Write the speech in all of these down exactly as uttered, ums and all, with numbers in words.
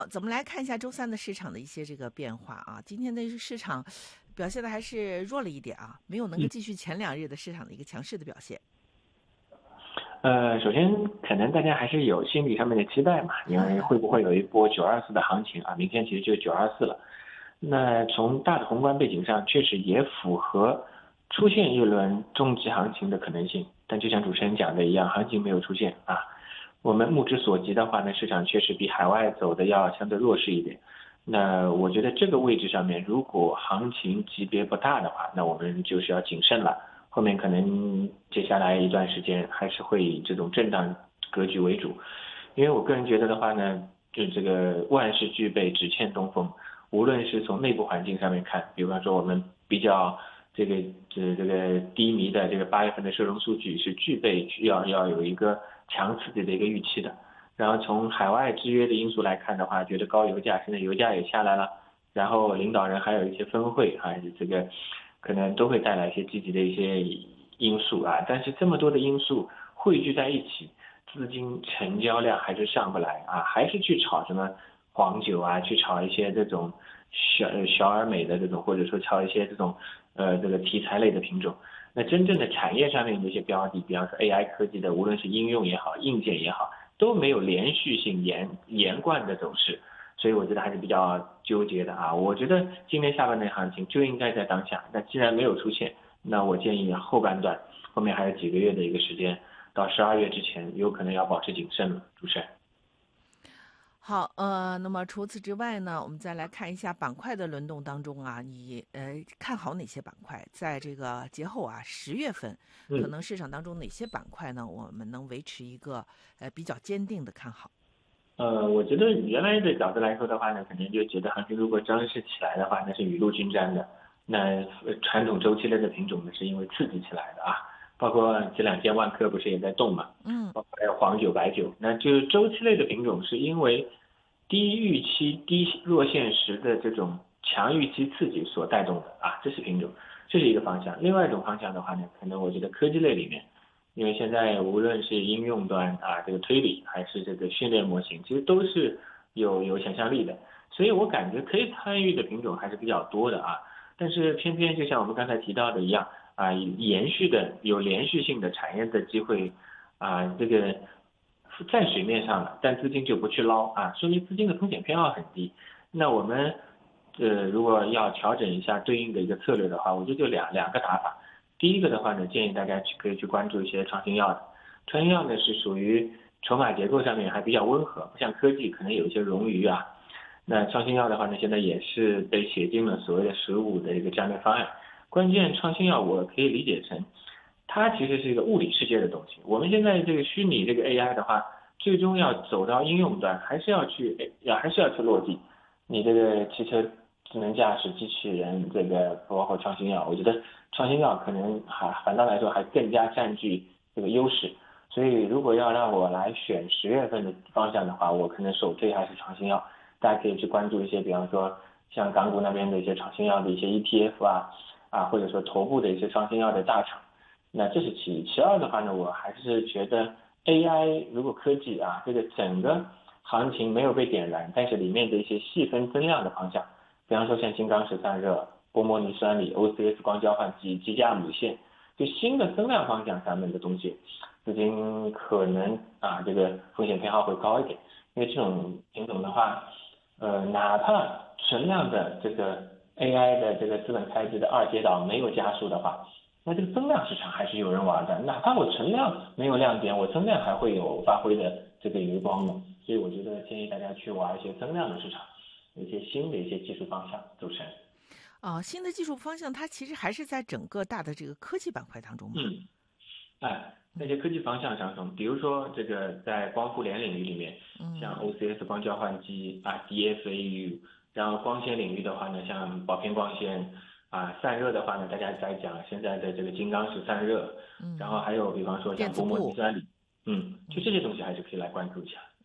呃怎么来看一下周三的市场的一些这个变化啊？今天的市场表现的还是弱了一点啊，没有能够继续前两日的市场的一个强势的表现。 呃，首先可能大家还是有心理上面的期待嘛，因为会不会有一波九二四的行情啊？明天其实就九二四了。那从大的宏观背景上，确实也符合出现一轮中级行情的可能性。但就像主持人讲的一样，行情没有出现啊。我们目之所及的话呢，市场确实比海外走的要相对弱势一点。那我觉得这个位置上面，如果行情级别不大的话，那我们就是要谨慎了。后面可能接下来一段时间还是会以这种震荡格局为主。因为我个人觉得的话呢，就这个万事俱备，只欠东风。无论是从内部环境上面看，比方说我们比较这个这这个低迷的这个八月份的社融数据是具备要要有一个强刺激的一个预期的。然后从海外制约的因素来看的话，觉得高油价，现在油价也下来了，然后领导人还有一些峰会啊，这个可能都会带来一些积极的一些因素啊。但是这么多的因素汇聚在一起，资金成交量还是上不来啊，还是去炒什么黄酒啊，去炒一些这种小小而美的这种，或者说炒一些这种呃这个题材类的品种。那真正的产业上面的一些标的，比方说 A I 科技的，无论是应用也好，硬件也好，都没有连续性连连贯的走势，所以我觉得还是比较纠结的啊。我觉得今年下半年行情就应该在当下，那既然没有出现，那我建议后半段后面还有几个月的一个时间，到十二月之前，有可能要保持谨慎了。主持人。 好，呃，那么除此之外呢，我们再来看一下板块的轮动当中啊，你呃看好哪些板块？在这个节后啊，十月份，可嗯。 能市场当中哪些板块呢，我们能维持一个呃比较坚定的看好？ 呃，我觉得原来的角度来说的话呢，肯定就觉得行情如果正式起来的话，那是雨露均沾的。那呃传统周期类的品种呢，是因为刺激起来的啊，包括这两天万科不是也在动嘛， 嗯。 包括还有黄酒、白酒，那就是周期类的品种是因为低预期、低弱现实的这种强预期刺激所带动的啊，这是品种，这是一个方向。另外一种方向的话呢，可能我觉得科技类里面。因为现在无论是应用端啊，这个推理还是这个训练模型，其实都是有有想象力的，所以我感觉可以参与的品种还是比较多的啊。但是偏偏就像我们刚才提到的一样啊，延续的有连续性的产业的机会啊，这个在水面上了，但资金就不去捞啊，说明资金的风险偏好很低。那我们呃如果要调整一下对应的一个策略的话，我觉得就两两个打法。第一个的话呢，建议大家去可以去关注一些创新药的。创新药呢是属于筹码结构上面还比较温和，不像科技可能有一些冗余啊。那创新药的话呢，现在也是被写进了所谓的十五的一个战略方案。关键创新药我可以理解成，它其实是一个物理世界的东西。我们现在这个虚拟这个 A I 的话，最终要走到应用端，还是要去要还是要去落地。你这个汽车智能驾驶机器人这个包括创新药，我觉得创新药可能还反倒来说还更加占据这个优势。所以如果要让我来选十月份的方向的话，我可能首推还是创新药。大家可以去关注一些，比方说像港股那边的一些创新药的一些 E T F 啊啊，或者说头部的一些创新药的大厂。那这是其一。其二的话呢，我还是觉得 A I 如果科技啊，这个整个行情没有被点燃，但是里面的一些细分增量的方向，比方说像金刚十散热、波莫尼酸锂、O C S 光交换机、机架母线，就新的增量方向上面的东西，资金可能啊这个风险偏好会高一点，因为这种品种的话，呃，哪怕存量的这个 A I 的这个资本开支的二阶岛没有加速的话，那这个增量市场还是有人玩的，哪怕我存量没有亮点，我增量还会有发挥的这个余光的。所以我觉得建议大家去玩一些增量的市场，有一些新的一些技术方向。主持人。 啊，新的技术方向它其实还是在整个大的这个科技板块当中嘛。 嗯，哎，那嗯些科技方向上升，比如说这个在光互联领域里面，像嗯 O C S 光交换机啊，D F A U，然后光纤领域的话呢，像宝平光纤啊，散热的话呢，大家在讲现在的这个金刚石散热，然后嗯， 还有比方说像波莫尼电子布。 酸锂，嗯，就嗯这些东西还是可以来关注一下。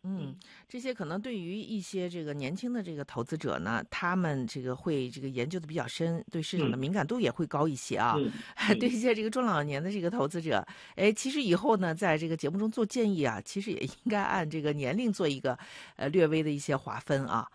嗯，这些可能对于一些这个年轻的这个投资者呢，他们这个会这个研究的比较深，对市场的敏感度也会高一些啊。 嗯对一些这个中老年的这个投资者，哎，其实以后呢，在这个节目中做建议啊，其实也应该按这个年龄做一个呃略微的一些划分啊。